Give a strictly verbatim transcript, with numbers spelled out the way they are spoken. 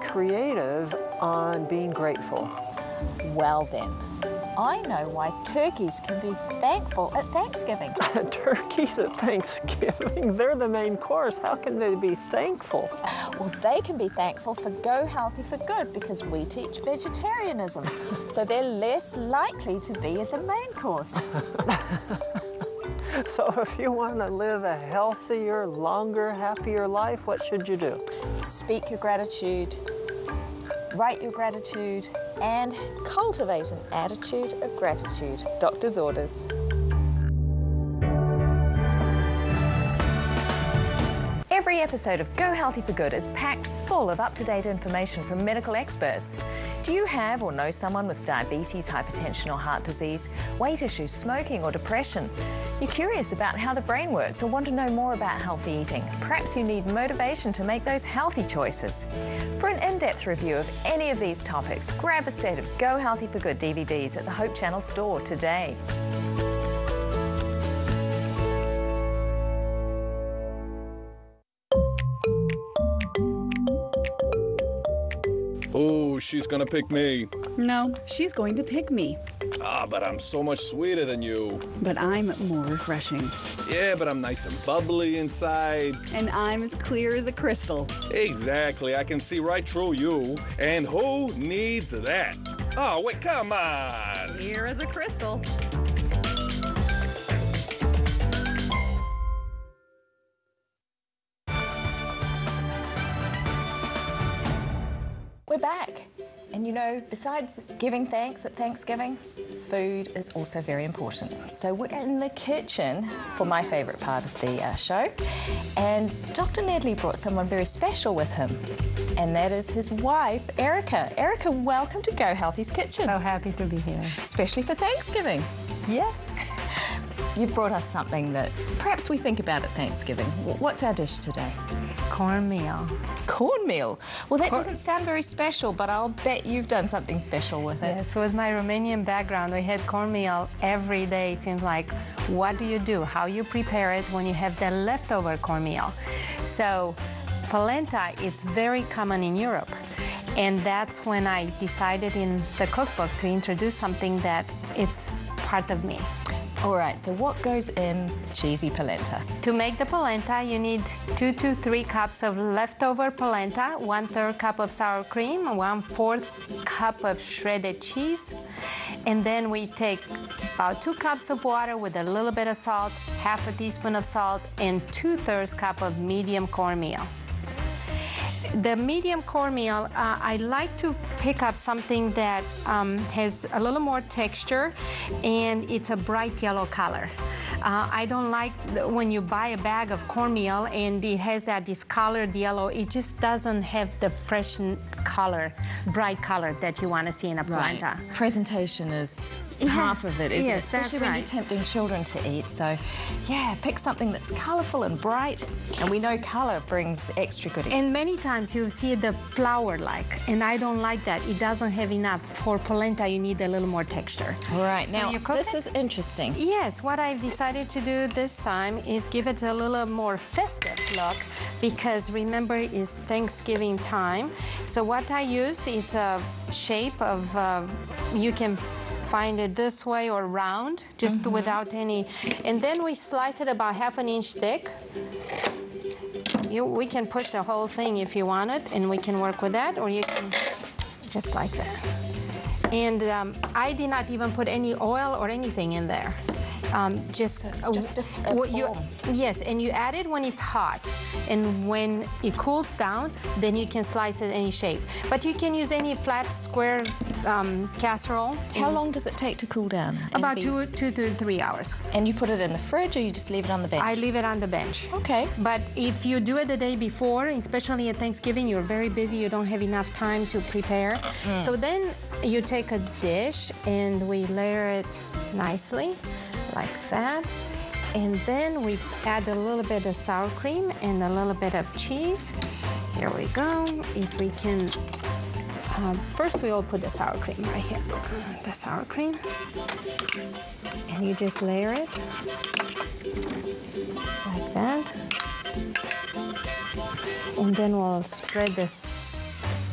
creative on being grateful. Well then, I know why turkeys can be thankful at Thanksgiving. Turkeys at Thanksgiving? They're the main course. How can they be thankful? Well, they can be thankful for Go Healthy for Good because we teach vegetarianism. So they're less likely to be at the main course. So if you want to live a healthier, longer, happier life, what should you do? Speak your gratitude, write your gratitude, and cultivate an attitude of gratitude. Doctor's orders. Every episode of Go Healthy for Good is packed full of up-to-date information from medical experts. Do you have or know someone with diabetes, hypertension or heart disease, weight issues, smoking or depression? You're curious about how the brain works or want to know more about healthy eating? Perhaps you need motivation to make those healthy choices. For an in-depth review of any of these topics, grab a set of Go Healthy for Good D V Ds at the Hope Channel store today. Oh, she's gonna pick me. No, she's going to pick me. Ah, but I'm so much sweeter than you. But I'm more refreshing. Yeah, but I'm nice and bubbly inside. And I'm as clear as a crystal. Exactly, I can see right through you. And who needs that? Oh, wait, come on. Clear as a crystal. We're back. And you know, besides giving thanks at Thanksgiving, food is also very important. So we're in the kitchen for my favourite part of the uh, show. And Doctor Nedley brought someone very special with him. And that is his wife, Erica. Erica, welcome to Go Healthy's kitchen. So happy to be here. Especially for Thanksgiving. Yes. You've brought us something that perhaps we think about at Thanksgiving. What's our dish today? Cornmeal. Cornmeal? Well, that Cor doesn't sound very special, but I'll bet you've done something special with it. Yes, with my Romanian background, we had cornmeal every day. Seems like, what do you do? How you prepare it when you have the leftover cornmeal? So, polenta, it's very common in Europe. And that's when I decided in the cookbook to introduce something that it's part of me. All right, so what goes in cheesy polenta? To make the polenta, you need two to three cups of leftover polenta, one-third cup of sour cream, one-fourth cup of shredded cheese, and then we take about two cups of water with a little bit of salt, half a teaspoon of salt, and two-thirds cup of medium cornmeal. The medium cornmeal, uh, I like to pick up something that um, has a little more texture and it's a bright yellow color. Uh, I don't like when you buy a bag of cornmeal and it has that discolored yellow, it just doesn't have the fresh color, bright color that you want to see in a polenta. Right. Presentation is Yes. half of it, isn't Yes, it? Especially that's when right. you're tempting children to eat. So, yeah, pick something that's colourful and bright. And we know colour brings extra goodies. And many times you see the flour-like, and I don't like that. It doesn't have enough. For polenta, you need a little more texture. All right, So now you cook this it? is interesting. Yes, what I've decided to do this time is give it a little more festive look because remember it's Thanksgiving time. So what I used is a shape of, uh, you can find it this way or round, just mm-hmm. without any, and then we slice it about half an inch thick. You, we can push the whole thing if you want it, and we can work with that, or you can just like that. And um, I did not even put any oil or anything in there. Um, just it's just a, a what you, form. Yes, and you add it when it's hot. And when it cools down, then you can slice it any shape. But you can use any flat, square um, casserole. How long does it take to cool down? About be... two, two to three hours. And you put it in the fridge or you just leave it on the bench? I leave it on the bench. Okay. But if you do it the day before, especially at Thanksgiving, you're very busy, you don't have enough time to prepare. Mm. So then you take a dish and we layer it nicely, like that. And then we add a little bit of sour cream and a little bit of cheese. Here we go. If we can, um, first we'll put the sour cream right here. The sour cream. And you just layer it like that. And then we'll spread this